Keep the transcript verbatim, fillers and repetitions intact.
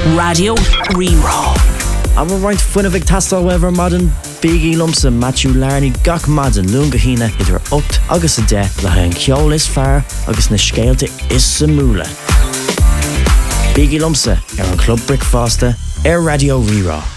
Radio Rerá. I'm right fuin of tastal weather modern Biggie Lumsa Matthew Larney gach madan lunga hina idir ocht agus a de le an ceol is fear agus na scéalte is sa múla. Biggie Lumsa ar an Club Brickfaster ar Radio Rerá.